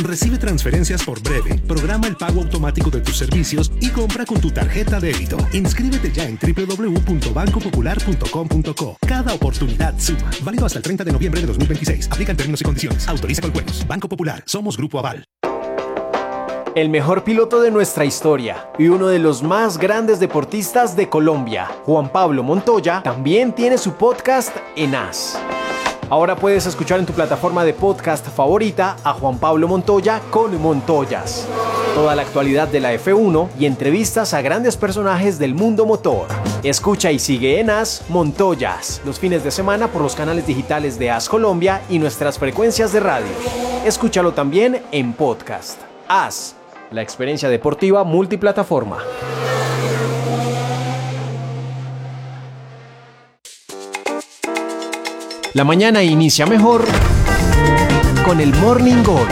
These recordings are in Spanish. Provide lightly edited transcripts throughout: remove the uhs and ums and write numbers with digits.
Recibe transferencias por Breve, programa el pago automático de tus servicios y compra con tu tarjeta débito. Inscríbete ya en www.bancopopular.com.co. Cada oportunidad suma. Válido hasta el 30 de noviembre de 2026. Aplican términos y condiciones. Autoriza con juegos. Banco Popular. Somos Grupo Aval. El mejor piloto de nuestra historia y uno de los más grandes deportistas de Colombia, Juan Pablo Montoya, también tiene su podcast en AS. Ahora puedes escuchar en tu plataforma de podcast favorita a Juan Pablo Montoya con Montoyas. Toda la actualidad de la F1 y entrevistas a grandes personajes del mundo motor. Escucha y sigue en AS Montoyas los fines de semana por los canales digitales de AS Colombia y nuestras frecuencias de radio. Escúchalo también en podcast. AS, la experiencia deportiva multiplataforma. La mañana inicia mejor con el Morning Gol.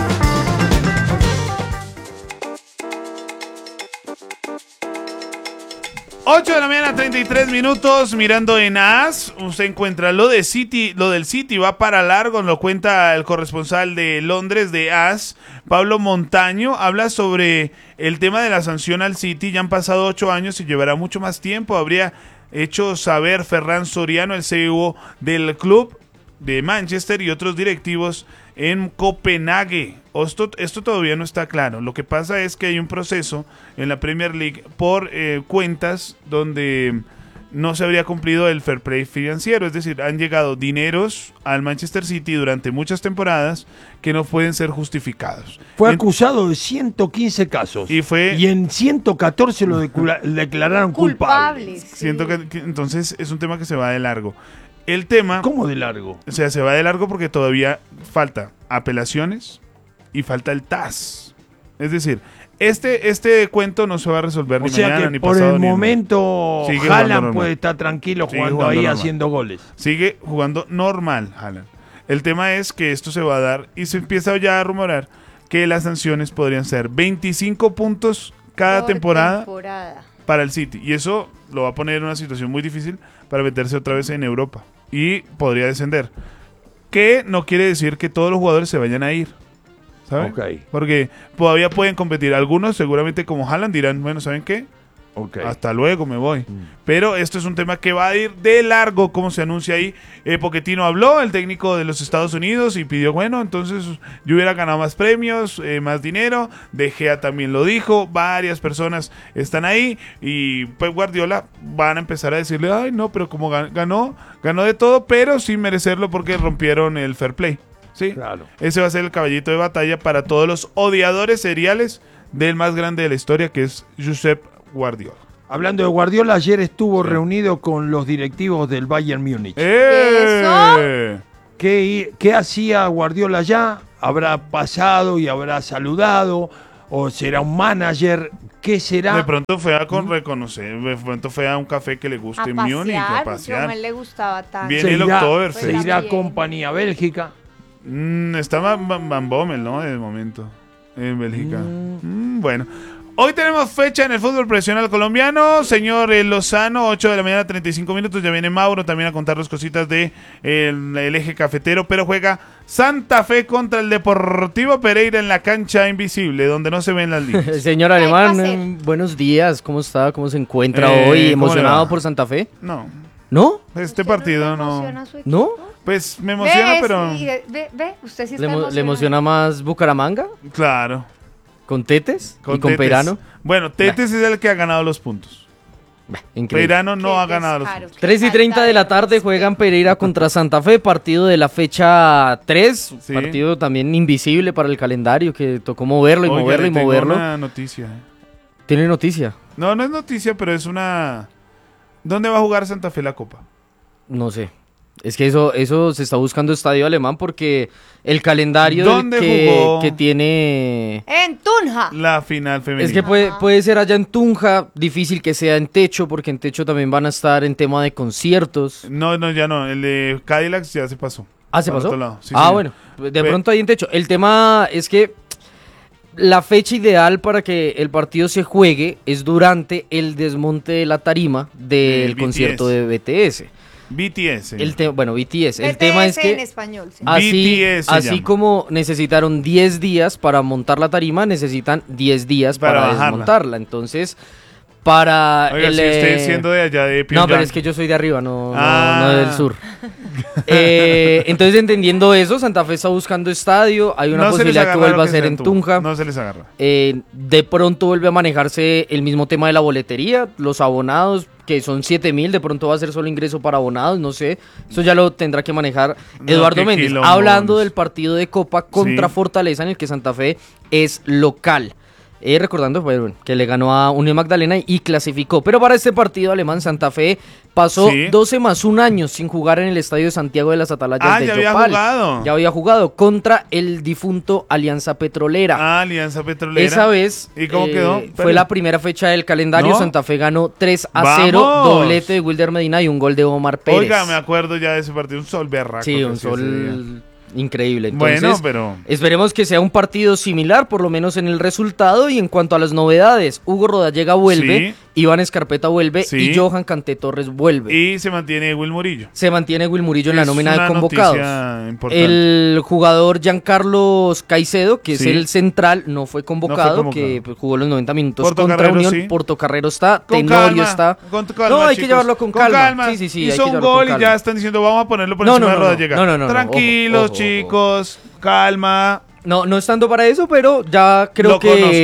8 de la mañana, 33 minutos, mirando en AS, usted encuentra lo del City va para largo, lo cuenta el corresponsal de Londres de AS, Pablo Montaño, habla sobre el tema de la sanción al City. Ya han pasado 8 años y llevará mucho más tiempo, habría hecho saber Ferran Soriano, el CEO del club de Manchester, y otros directivos en Copenhague. Esto todavía no está claro. Lo que pasa es que hay un proceso en la Premier League por cuentas donde no se habría cumplido el fair play financiero, es decir, han llegado dineros al Manchester City durante muchas temporadas que no pueden ser justificados. Fue acusado de 115 casos y en 114 lo declararon culpable. Sí. Siento que entonces es un tema que se va de largo. El tema... ¿Cómo de largo? O sea, se va de largo porque todavía falta apelaciones y falta el TAS. Es decir, este cuento no se va a resolver ni mañana ni pasado. Por el momento Haaland puede estar tranquilo jugando ahí normal, haciendo goles. Sigue jugando normal Haaland. El tema es que esto se va a dar y se empieza ya a rumorar que las sanciones podrían ser 25 puntos cada temporada para el City. Y eso lo va a poner en una situación muy difícil para meterse otra vez en Europa. Y podría descender. Que no quiere decir que todos los jugadores se vayan a ir, ¿saben? Okay. Porque todavía pueden competir. Algunos seguramente como Haaland dirán, bueno, ¿saben qué? Okay. Hasta luego, me voy. Pero esto es un tema que va a ir de largo, como se anuncia ahí. Pochettino habló, el técnico de los Estados Unidos, y pidió, bueno, entonces yo hubiera ganado más premios, más dinero. De Gea también lo dijo, varias personas están ahí, y Pep Guardiola van a empezar a decirle, ay no, pero como ganó de todo, pero sin merecerlo porque rompieron el fair play. ¿Sí? Claro. Ese va a ser el caballito de batalla para todos los odiadores seriales del más grande de la historia, que es Josep Guardiola. Hablando de Guardiola, ayer estuvo reunido con los directivos del Bayern Múnich. ¿Eso? ¿Qué hacía Guardiola allá? ¿Habrá pasado y habrá saludado? ¿O será un manager? ¿Qué será? De pronto fue a reconocer, de pronto fue a un café que le guste en Múnich, a pasear. No le gustaba tanto. Viene el Oktoberfest. Se irá a compañía a Bélgica. Está Van Bommel, ¿no? De momento, en Bélgica. Bueno. Hoy tenemos fecha en el fútbol profesional colombiano. Señor Lozano, 8 de la mañana, 35 minutos. Ya viene Mauro también a contarnos cositas de el eje cafetero. Pero juega Santa Fe contra el Deportivo Pereira en la cancha invisible, donde no se ven las líneas. Señor Alemán, buenos días. ¿Cómo está? ¿Cómo se encuentra hoy? ¿Emocionado por Santa Fe? No. ¿No? Este partido no. ¿No? Pues me emociona, pero... Usted sí está emocionado. ¿Le emociona más Bucaramanga? Claro. ¿Con Tetes? ¿Y con Peirano? Bueno, Tetes es el que ha ganado los puntos. Peirano no ha ganado los puntos. 3:30 de la tarde juegan Pereira contra Santa Fe, partido de la fecha 3, sí. Partido también invisible para el calendario, que tocó moverlo y moverlo y moverlo. Una noticia. ¿Tiene noticia? No es noticia, pero es una... ¿Dónde va a jugar Santa Fe la Copa? No sé. Es que eso se está buscando estadio alemán porque el calendario que tiene... En Tunja. La final femenina. Es que puede ser allá en Tunja, difícil que sea en Techo, porque en Techo también van a estar en tema de conciertos. No, ya no. El de Cadillac ya se pasó. ¿Ah, se pasó? Sí, bueno. De pronto ahí en Techo. El tema es que la fecha ideal para que el partido se juegue es durante el desmonte de la tarima del concierto de BTS. BTS. Bueno, BTS. El BTS tema es que en español. Sí. así como necesitaron 10 días para montar la tarima, necesitan 10 días para desmontarla. Entonces, para Oiga, si usted siendo de allá de Pyongyang. No, pero es que yo soy de arriba, no del sur. Entonces, entendiendo eso, Santa Fe está buscando estadio. Hay una posibilidad que vuelva a ser en Tunja. No se les agarra. De pronto vuelve a manejarse el mismo tema de la boletería. Los abonados, que son 7,000, de pronto va a ser solo ingreso para abonados, no sé. Eso ya lo tendrá que manejar Eduardo Méndez. Hablando del partido de Copa contra Fortaleza, en el que Santa Fe es local. Recordando que le ganó a Unión Magdalena y clasificó. Pero para este partido alemán, Santa Fe pasó 12+1 años sin jugar en el Estadio de Santiago de las Atalayas de Yopal. Ya había jugado contra el difunto Alianza Petrolera. Alianza Petrolera. Esa vez ¿Y cómo quedó? Fue la primera fecha del calendario. Santa Fe ganó 3-0, doblete de Wilder Medina y un gol de Omar Pérez. Oiga, me acuerdo ya de ese partido, un sol berraco. Sí, un sol increíble. Entonces, bueno, pero esperemos que sea un partido similar, por lo menos en el resultado. Y en cuanto a las novedades, Hugo Rodallega vuelve, Iván Escarpeta vuelve y Johan Canté Torres vuelve. Y se mantiene Will Murillo. Se mantiene Will Murillo en la nómina de convocados. El jugador Giancarlos Caicedo, que es el central, no fue convocado, que jugó los 90 minutos contra Unión. Portocarrero está, Tenorio está. No, hay que llevarlo con calma. Sí, hizo un gol y ya están diciendo, vamos a ponerlo por encima de Rodallega. No. Tranquilos, chicos, calma. No estando para eso, pero ya creo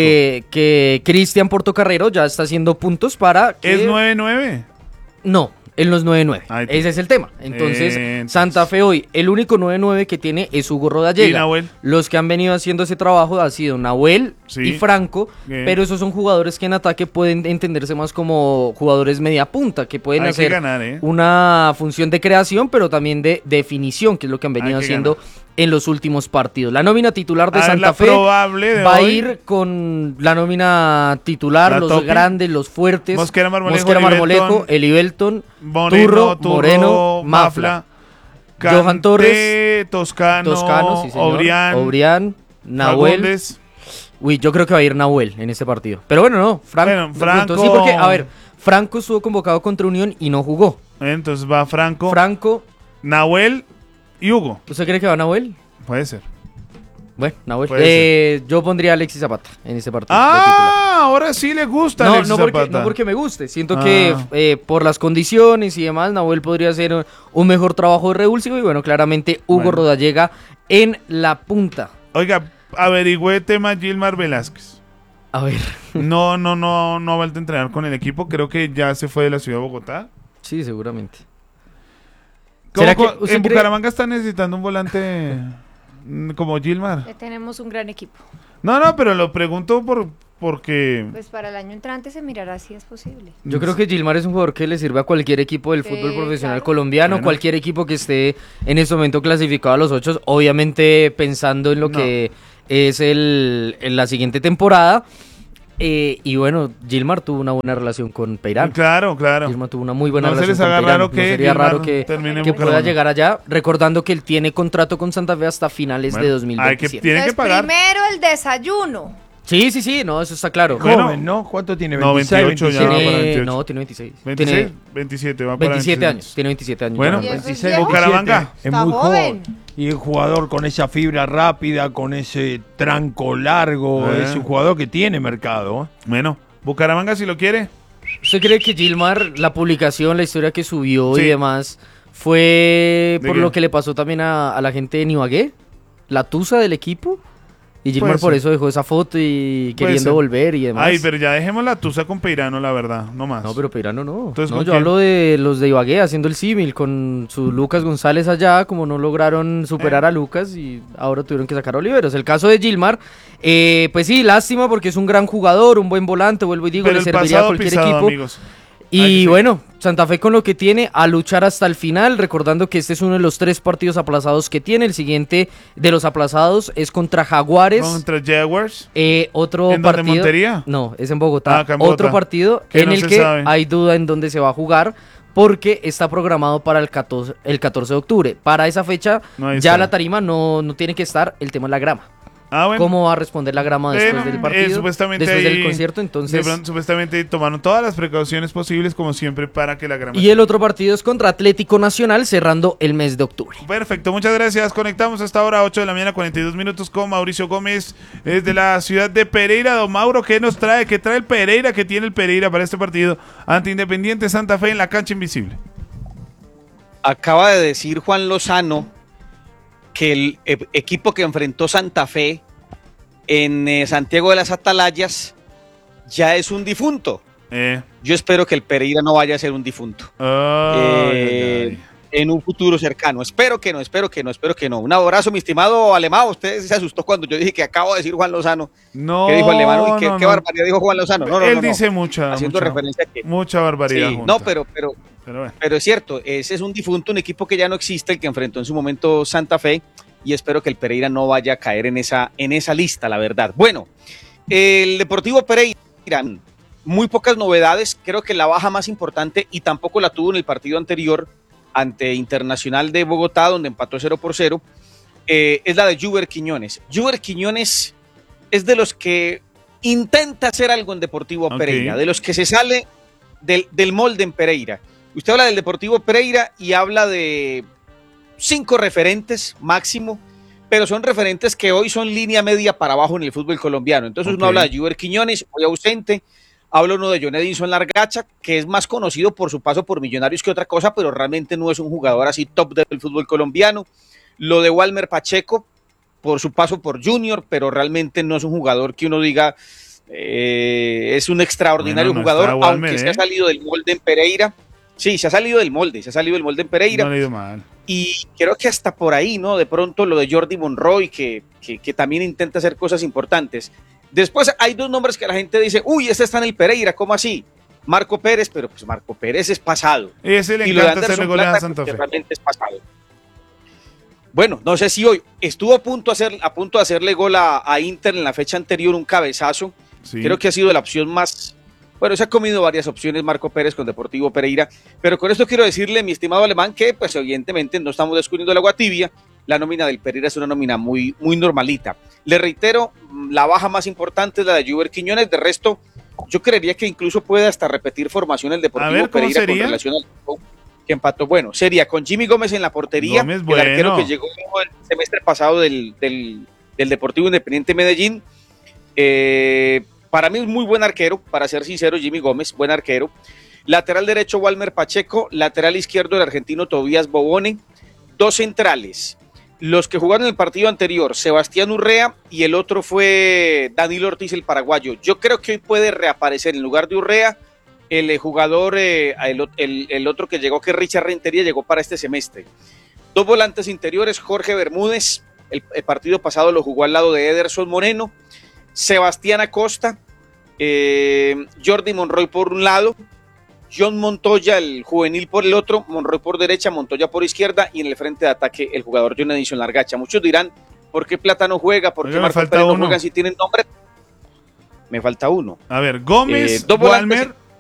que Cristian Portocarrero ya está haciendo puntos para que... ¿Es 9-9? No, él no es 9-9. Ese es el tema. Entonces, Santa Fe hoy, el único 9-9 que tiene es Hugo Rodallega. ¿Y Nahuel? Los que han venido haciendo ese trabajo han sido Nahuel y Franco, pero esos son jugadores que en ataque pueden entenderse más como jugadores media punta, que pueden hacer una función de creación, pero también de definición, que es lo que han venido haciendo en los últimos partidos. La nómina titular de Santa Fe va a ir con la nómina titular, los grandes, los fuertes. Mosquera Marmolejo, Elibelton, Turro, Moreno, Mafla, Johan Torres, Toscano, sí, Obrián, Nahuel. Fagundes. Uy, yo creo que va a ir Nahuel en este partido. Pero bueno, no, Franco. Sí, porque, a ver, Franco estuvo convocado contra Unión y no jugó. Entonces va Franco, Nahuel y Hugo. ¿Usted cree que va Nahuel? Puede ser. Bueno, Nahuel. Yo pondría a Alexis Zapata en ese partido. Ahora sí le gusta Alexis Zapata. No porque me guste. Siento que por las condiciones y demás, Nahuel podría hacer un mejor trabajo de revulsivo. Y bueno, claramente Hugo Rodallega en la punta. Oiga, averigüé tema Gilmar Velázquez. A ver. No ha vuelto a entrenar con el equipo. Creo que ya se fue de la ciudad de Bogotá. Sí, seguramente. En Bucaramanga está necesitando un volante como Gilmar. Tenemos un gran equipo. No, pero lo pregunto porque... Pues para el año entrante se mirará si es posible. Yo creo que Gilmar es un jugador que le sirve a cualquier equipo del fútbol profesional colombiano, cualquier equipo que esté en este momento clasificado a los 8, obviamente pensando en lo que es la siguiente temporada. Y bueno, Gilmar tuvo una buena relación con Peirano. Claro. Gilmar tuvo una muy buena relación con Peirano. Sería raro que pueda llegar allá, recordando que él tiene contrato con Santa Fe hasta finales de 2027. Tiene que pagar. Primero el desayuno. Sí, no, eso está claro. Joven, ¿no? ¿Cuánto tiene? 26, 28 ya. No, tiene 26. 26, 27, va para 27 años. Tiene 27 años. Bueno, 26, Bucaramanga. Es muy joven. Y el jugador con esa fibra rápida, con ese tranco largo, es un jugador que tiene mercado. Bueno, Bucaramanga si lo quiere. ¿Usted cree que Gilmar, la publicación, la historia que subió y demás, fue por lo que le pasó también a la gente de Ibagué? ¿La tusa del equipo? Y Gilmar por eso dejó esa foto y queriendo volver y demás. Ay, pero ya dejemos la tusa con Peirano, la verdad, no más. No, pero Peirano no. Entonces, no, yo hablo de los de Ibagué haciendo el símil con su Lucas González allá, como no lograron superar a Lucas y ahora tuvieron que sacar a Oliveros. El caso de Gilmar, pues sí, lástima porque es un gran jugador, un buen volante, vuelvo y digo, pero le serviría a cualquier equipo. Amigos. Y bueno, Santa Fe con lo que tiene a luchar hasta el final, recordando que este es uno de los 3 partidos aplazados que tiene. El siguiente de los aplazados es contra Jaguares. Contra Jaguars. Otro ¿En partido. ¿En Montería? No, es en Bogotá. Acá en Bogotá. Otro partido en el que hay duda en dónde se va a jugar, porque está programado para el 14 de octubre. Para esa fecha ya la tarima no tiene que estar, el tema es la grama. cómo va a responder la grama después del partido, supuestamente después ahí, del concierto. Entonces, supuestamente tomaron todas las precauciones posibles, como siempre, para que la grama... Y el otro partido es contra Atlético Nacional, cerrando el mes de octubre. Perfecto, muchas gracias. Conectamos hasta ahora, 8 de la mañana, 42 minutos, con Mauricio Gómez desde la ciudad de Pereira. Don Mauro, ¿qué nos trae? ¿Qué trae el Pereira? ¿Qué tiene el Pereira para este partido ante Independiente Santa Fe en la cancha invisible? Acaba de decir Juan Lozano que el equipo que enfrentó Santa Fe en Santiago de las Atalayas ya es un difunto. Yo espero que el Pereira no vaya a ser un difunto en un futuro cercano. Espero que no. Un abrazo, mi estimado Alemán. Usted se asustó cuando yo dije que acabo de decir Juan Lozano. No. ¿Qué dijo Alemán? Uy, qué barbaridad dijo Juan Lozano. Él dice mucha referencia a que mucha barbaridad. Sí, no, pero es cierto, ese es un difunto, un equipo que ya no existe, el que enfrentó en su momento Santa Fe, y espero que el Pereira no vaya a caer en esa lista, la verdad. Bueno, el Deportivo Pereira, muy pocas novedades, creo que la baja más importante, y tampoco la tuvo en el partido anterior ante Internacional de Bogotá, donde empató 0-0, es la de Juber Quiñones. Juber Quiñones es de los que intenta hacer algo en Deportivo Pereira, de los que se sale del molde en Pereira. Usted habla del Deportivo Pereira y habla de 5 referentes máximo, pero son referentes que hoy son línea media para abajo en el fútbol colombiano. Entonces uno habla de Juber Quiñones, hoy ausente, habla uno de John Edinson Largacha, que es más conocido por su paso por Millonarios que otra cosa, pero realmente no es un jugador así top del fútbol colombiano. Lo de Walmer Pacheco, por su paso por Junior, pero realmente no es un jugador que uno diga es un extraordinario jugador, aunque se ha salido del molde en Pereira. Sí, se ha salido del molde en Pereira. No le ha ido mal. Y creo que hasta por ahí, ¿no? De pronto lo de Jordi Monroy, que también intenta hacer cosas importantes. Después hay 2 nombres que la gente dice, uy, este está en el Pereira, ¿cómo así? Marco Pérez, pero pues Marco Pérez es pasado. Ese le encanta hacerle goles a Santa Fe. Realmente es pasado. Bueno, no sé si hoy estuvo a punto de hacerle gol a Inter en la fecha anterior, un cabezazo. Sí. Creo que ha sido la opción más... Bueno, se ha comido varias opciones Marco Pérez con Deportivo Pereira, pero con esto quiero decirle, mi estimado Alemán, que pues evidentemente no estamos descubriendo el agua tibia. La nómina del Pereira es una nómina muy, muy normalita. Le reitero, la baja más importante es la de Juber Quiñones. De resto, yo creería que incluso puede hasta repetir formación el Deportivo Pereira con relación al que empató. Bueno, sería con Jimmy Gómez en la portería, el arquero que llegó el semestre pasado del Deportivo Independiente Medellín. Para mí es muy buen arquero, para ser sincero, Jimmy Gómez, buen arquero. Lateral derecho, Walmer Pacheco. Lateral izquierdo, el argentino Tobías Bobone. 2 centrales. Los que jugaron el partido anterior, Sebastián Urrea, y el otro fue Danilo Ortiz, el paraguayo. Yo creo que hoy puede reaparecer en lugar de Urrea el jugador, el otro que llegó, que es Richard Rentería, llegó para este semestre. 2 volantes interiores, Jorge Bermúdez, el partido pasado lo jugó al lado de Ederson Moreno. Sebastián Acosta, Jordi Monroy por un lado, John Montoya, el juvenil, por el otro, Monroy por derecha, Montoya por izquierda, y en el frente de ataque el jugador John Edinson Largacha. Muchos dirán, ¿por qué Plata no juega? ¿Por qué Marco Pérez no juega si tienen nombre? Me falta uno. A ver, Gómez, Walmer,